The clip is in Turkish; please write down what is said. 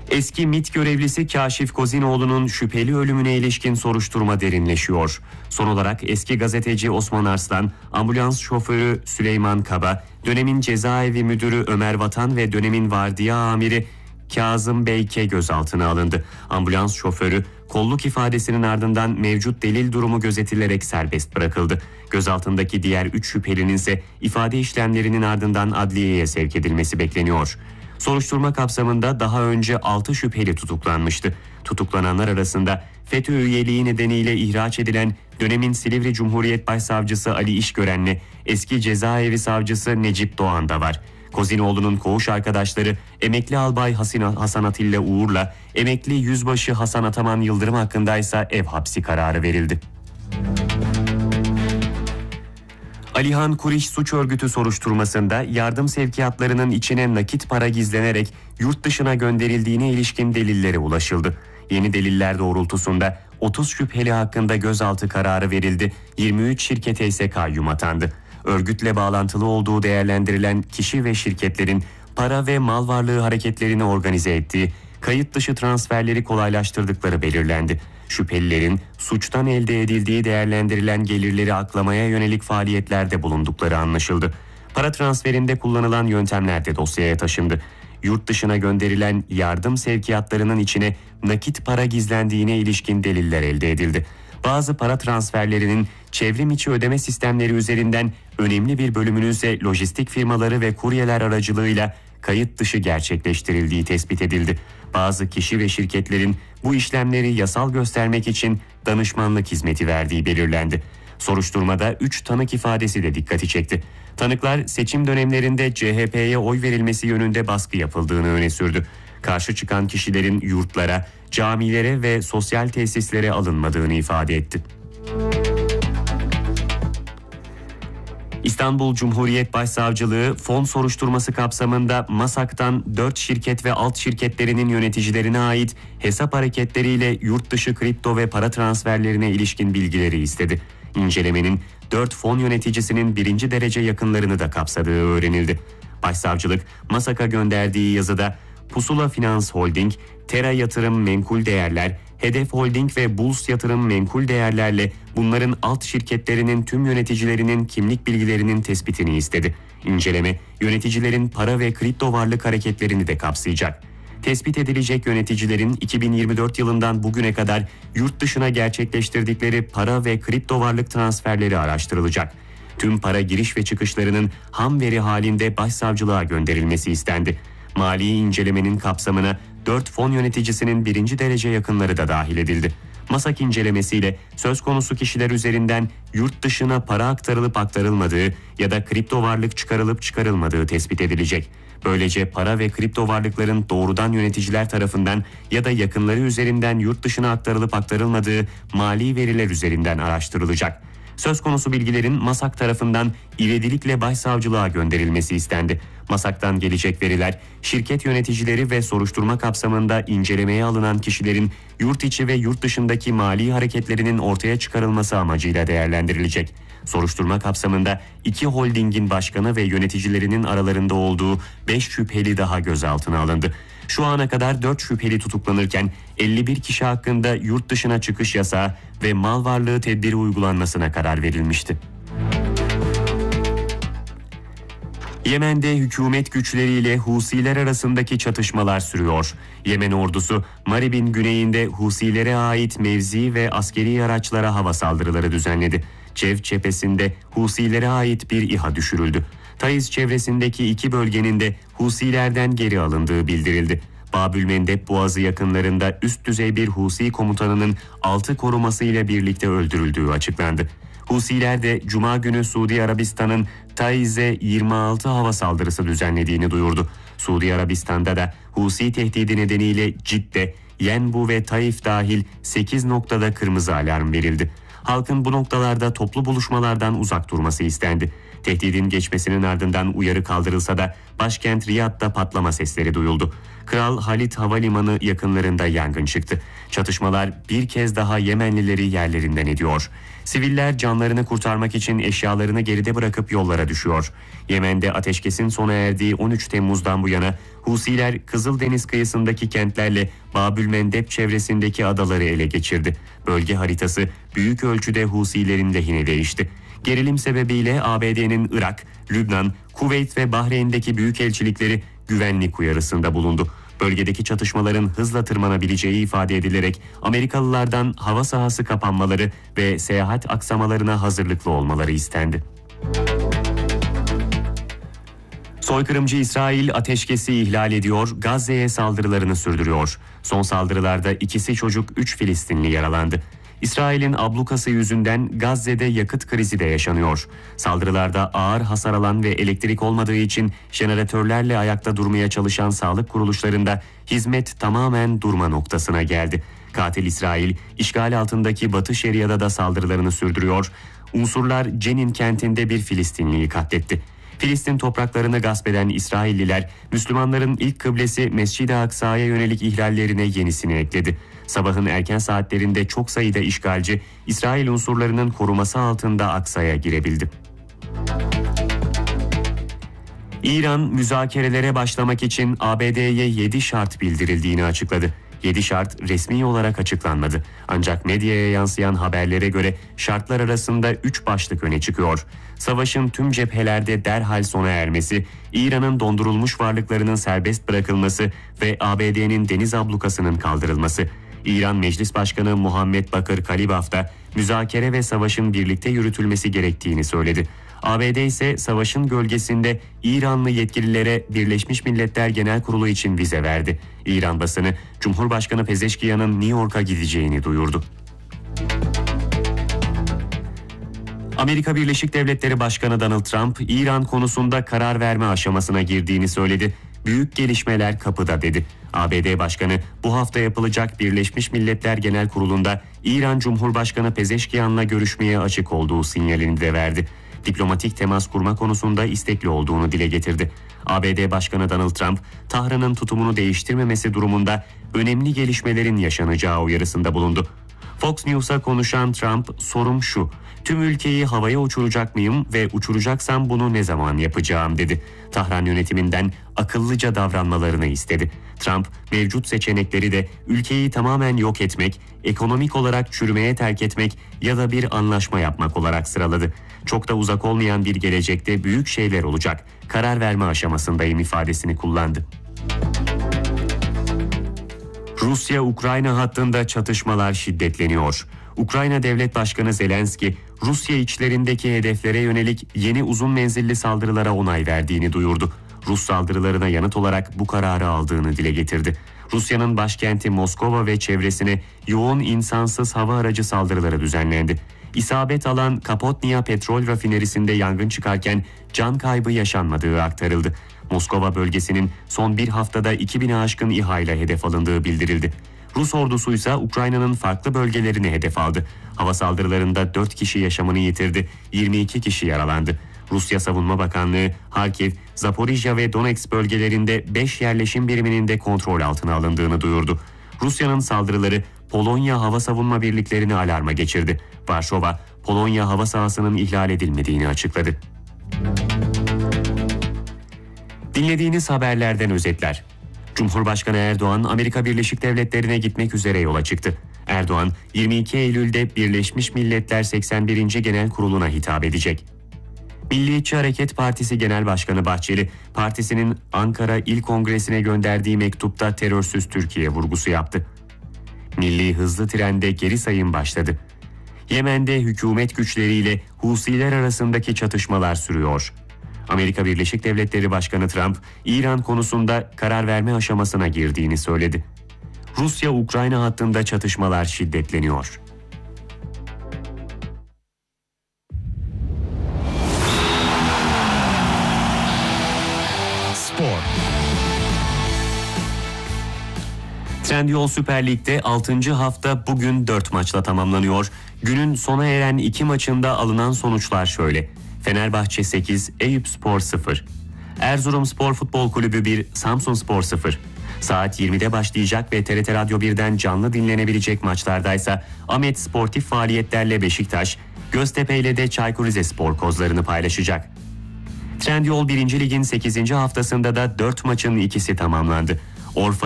Eski MİT görevlisi Kaşif Kozinoğlu'nun şüpheli ölümüne ilişkin soruşturma derinleşiyor. Son olarak eski gazeteci Osman Arslan, ambulans şoförü Süleyman Kaba, dönemin cezaevi müdürü Ömer Vatan ve dönemin vardiya amiri Kazım Beyke gözaltına alındı. Ambulans şoförü kolluk ifadesinin ardından mevcut delil durumu gözetilerek serbest bırakıldı. Gözaltındaki diğer 3 şüphelinin ise ifade işlemlerinin ardından adliyeye sevk edilmesi bekleniyor. Soruşturma kapsamında daha önce 6 şüpheli tutuklanmıştı. Tutuklananlar arasında FETÖ üyeliği nedeniyle ihraç edilen dönemin Silivri Cumhuriyet Başsavcısı Ali İşgören'le eski cezaevi savcısı Necip Doğan da var. Kozinoğlu'nun koğuş arkadaşları emekli albay Hasan Atilla Uğur'la emekli yüzbaşı Hasan Ataman Yıldırım hakkındaysa ev hapsi kararı verildi. Alihan Kuriş suç örgütü soruşturmasında yardım sevkiyatlarının içine nakit para gizlenerek yurt dışına gönderildiğine ilişkin delillere ulaşıldı. Yeni deliller doğrultusunda 30 şüpheli hakkında gözaltı kararı verildi. 23 şirkete ise kayyum atandı. Örgütle bağlantılı olduğu değerlendirilen kişi ve şirketlerin para ve mal varlığı hareketlerini organize ettiği, kayıt dışı transferleri kolaylaştırdıkları belirlendi. Şüphelilerin suçtan elde edildiği değerlendirilen gelirleri aklamaya yönelik faaliyetlerde bulundukları anlaşıldı. Para transferinde kullanılan yöntemler de dosyaya taşındı. Yurt dışına gönderilen yardım sevkiyatlarının içine nakit para gizlendiğine ilişkin deliller elde edildi. Bazı para transferlerinin çevrim içi ödeme sistemleri üzerinden önemli bir bölümünün ise lojistik firmaları ve kuryeler aracılığıyla kayıt dışı gerçekleştirildiği tespit edildi. Bazı kişi ve şirketlerin bu işlemleri yasal göstermek için danışmanlık hizmeti verdiği belirlendi. Soruşturmada 3 tanık ifadesi de dikkati çekti. Tanıklar seçim dönemlerinde CHP'ye oy verilmesi yönünde baskı yapıldığını öne sürdü. Karşı çıkan kişilerin yurtlara, camilere ve sosyal tesislere alınmadığını ifade etti. İstanbul Cumhuriyet Başsavcılığı fon soruşturması kapsamında MASAK'tan 4 şirket ve alt şirketlerinin yöneticilerine ait hesap hareketleriyle yurt dışı kripto ve para transferlerine ilişkin bilgileri istedi. İncelemenin 4 fon yöneticisinin 1. derece yakınlarını da kapsadığı öğrenildi. Başsavcılık MASAK'a gönderdiği yazıda Pusula Finans Holding, Tera Yatırım Menkul Değerler, Hedef Holding ve Buls Yatırım Menkul Değerlerle bunların alt şirketlerinin tüm yöneticilerinin kimlik bilgilerinin tespitini istedi. İnceleme, yöneticilerin para ve kripto varlık hareketlerini de kapsayacak. Tespit edilecek yöneticilerin 2024 yılından bugüne kadar yurt dışına gerçekleştirdikleri para ve kripto varlık transferleri araştırılacak. Tüm para giriş ve çıkışlarının ham veri halinde başsavcılığa gönderilmesi istendi. Mali incelemenin kapsamına 4 fon yöneticisinin 1. derece yakınları da dahil edildi. MASAK incelemesiyle söz konusu kişiler üzerinden yurt dışına para aktarılıp aktarılmadığı ya da kripto varlık çıkarılıp çıkarılmadığı tespit edilecek. Böylece para ve kripto varlıkların doğrudan yöneticiler tarafından ya da yakınları üzerinden yurt dışına aktarılıp aktarılmadığı mali veriler üzerinden araştırılacak. Söz konusu bilgilerin MASAK tarafından ivedilikle başsavcılığa gönderilmesi istendi. MASAK'tan gelecek veriler, şirket yöneticileri ve soruşturma kapsamında incelemeye alınan kişilerin yurt içi ve yurt dışındaki mali hareketlerinin ortaya çıkarılması amacıyla değerlendirilecek. Soruşturma kapsamında 2 holdingin başkanı ve yöneticilerinin aralarında olduğu 5 şüpheli daha gözaltına alındı. Şu ana kadar 4 şüpheli tutuklanırken 51 kişi hakkında yurt dışına çıkış yasağı ve mal varlığı tedbiri uygulanmasına karar verilmişti. Yemen'de hükümet güçleriyle Husiler arasındaki çatışmalar sürüyor. Yemen ordusu Marib'in güneyinde Husilere ait mevzi ve askeri araçlara hava saldırıları düzenledi. Cev cephesinde Husilere ait bir İHA düşürüldü. Taiz çevresindeki 2 bölgenin de Husilerden geri alındığı bildirildi. Babülmendeb Boğazı yakınlarında üst düzey bir Husi komutanının 6 korumasıyla birlikte öldürüldüğü açıklandı. Husiler de Cuma günü Suudi Arabistan'ın Taiz'e 26 hava saldırısı düzenlediğini duyurdu. Suudi Arabistan'da da Husi tehdidi nedeniyle Cidde, Yenbu ve Taif dahil 8 noktada kırmızı alarm verildi. Halkın bu noktalarda toplu buluşmalardan uzak durması istendi. Tehdidin geçmesinin ardından uyarı kaldırılsa da başkent Riyad'da patlama sesleri duyuldu. Kral Halid Havalimanı yakınlarında yangın çıktı. Çatışmalar bir kez daha Yemenlileri yerlerinden ediyor. Siviller canlarını kurtarmak için eşyalarını geride bırakıp yollara düşüyor. Yemen'de ateşkesin sona erdiği 13 Temmuz'dan bu yana Husiler Kızıldeniz kıyısındaki kentlerle Babülmendeb çevresindeki adaları ele geçirdi. Bölge haritası büyük ölçüde Husilerin lehine değişti. Gerilim sebebiyle ABD'nin Irak, Lübnan, Kuveyt ve Bahreyn'deki büyükelçilikleri güvenlik uyarısında bulundu. Bölgedeki çatışmaların hızla tırmanabileceği ifade edilerek Amerikalılardan hava sahası kapanmaları ve seyahat aksamalarına hazırlıklı olmaları istendi. Soykırımcı İsrail ateşkesi ihlal ediyor, Gazze'ye saldırılarını sürdürüyor. Son saldırılarda 2'si çocuk, 3 Filistinli yaralandı. İsrail'in ablukası yüzünden Gazze'de yakıt krizi de yaşanıyor. Saldırılarda ağır hasar alan ve elektrik olmadığı için jeneratörlerle ayakta durmaya çalışan sağlık kuruluşlarında hizmet tamamen durma noktasına geldi. Katil İsrail, işgal altındaki Batı Şeria'da da saldırılarını sürdürüyor. Unsurlar Cenin kentinde bir Filistinliyi katletti. Filistin topraklarını gasp eden İsrailliler, Müslümanların ilk kıblesi Mescid-i Aksa'ya yönelik ihlallerine yenisini ekledi. Sabahın erken saatlerinde çok sayıda işgalci, İsrail unsurlarının koruması altında Aksa'ya girebildi. İran, müzakerelere başlamak için ABD'ye 7 şart bildirildiğini açıkladı. 7 şart resmi olarak açıklanmadı. Ancak medyaya yansıyan haberlere göre şartlar arasında 3 başlık öne çıkıyor. Savaşın tüm cephelerde derhal sona ermesi, İran'ın dondurulmuş varlıklarının serbest bırakılması ve ABD'nin deniz ablukasının kaldırılması. İran Meclis Başkanı Muhammed Bakır Kalibaf da müzakere ve savaşın birlikte yürütülmesi gerektiğini söyledi. ABD ise savaşın gölgesinde İranlı yetkililere Birleşmiş Milletler Genel Kurulu için vize verdi. İran basını Cumhurbaşkanı Pezeşkiyan'ın New York'a gideceğini duyurdu. Amerika Birleşik Devletleri Başkanı Donald Trump, İran konusunda karar verme aşamasına girdiğini söyledi. Büyük gelişmeler kapıda dedi. ABD Başkanı bu hafta yapılacak Birleşmiş Milletler Genel Kurulu'nda İran Cumhurbaşkanı Pezeşkiyan'la görüşmeye açık olduğu sinyalini de verdi. Diplomatik temas kurma konusunda istekli olduğunu dile getirdi. ABD Başkanı Donald Trump, Tahran'ın tutumunu değiştirmemesi durumunda önemli gelişmelerin yaşanacağı uyarısında bulundu. Fox News'a konuşan Trump, sorum şu: tüm ülkeyi havaya uçuracak mıyım ve uçuracaksam bunu ne zaman yapacağım dedi. Tahran yönetiminden akıllıca davranmalarını istedi. Trump, mevcut seçenekleri de ülkeyi tamamen yok etmek, ekonomik olarak çürümeye terk etmek ya da bir anlaşma yapmak olarak sıraladı. Çok da uzak olmayan bir gelecekte büyük şeyler olacak. Karar verme aşamasındayım ifadesini kullandı. Rusya-Ukrayna hattında çatışmalar şiddetleniyor. Ukrayna Devlet Başkanı Zelenski, Rusya içlerindeki hedeflere yönelik yeni uzun menzilli saldırılara onay verdiğini duyurdu. Rus saldırılarına yanıt olarak bu kararı aldığını dile getirdi. Rusya'nın başkenti Moskova ve çevresine yoğun insansız hava aracı saldırıları düzenlendi. İsabet alan Kapotnia petrol rafinerisinde yangın çıkarken can kaybı yaşanmadığı aktarıldı. Moskova bölgesinin son bir haftada 2000'e aşkın İHA ile hedef alındığı bildirildi. Rus ordusu ise Ukrayna'nın farklı bölgelerini hedef aldı. Hava saldırılarında 4 kişi yaşamını yitirdi, 22 kişi yaralandı. Rusya Savunma Bakanlığı, Harkiv, Zaporijya ve Donetsk bölgelerinde 5 yerleşim biriminin de kontrol altına alındığını duyurdu. Rusya'nın saldırıları Polonya hava savunma birliklerini alarma geçirdi. Varşova, Polonya hava sahasının ihlal edilmediğini açıkladı. Dinlediğiniz haberlerden özetler. Cumhurbaşkanı Erdoğan, Amerika Birleşik Devletleri'ne gitmek üzere yola çıktı. Erdoğan, 22 Eylül'de Birleşmiş Milletler 81. Genel Kurulu'na hitap edecek. Milliyetçi Hareket Partisi Genel Başkanı Bahçeli, partisinin Ankara İl Kongresi'ne gönderdiği mektupta terörsüz Türkiye vurgusu yaptı. Milli hızlı trende geri sayım başladı. Yemen'de hükümet güçleriyle Husiler arasındaki çatışmalar sürüyor. Amerika Birleşik Devletleri Başkanı Trump, İran konusunda karar verme aşamasına girdiğini söyledi. Rusya-Ukrayna hattında çatışmalar şiddetleniyor. Spor. Trendyol Süper Lig'de 6. hafta bugün 4 maçla tamamlanıyor. Günün sona eren 2 maçında alınan sonuçlar şöyle. Fenerbahçe 8, Eyüpspor 0. Erzurumspor Futbol Kulübü 1, Samsunspor 0. Saat 20'de başlayacak ve TRT Radyo 1'den canlı dinlenebilecek maçlardaysa Ahmet sportif faaliyetlerle Beşiktaş, Göztepe ile de Çaykur Rizespor kozlarını paylaşacak. Trendyol 1. Lig'in 8. haftasında da 4 maçın ikisi tamamlandı. Orfa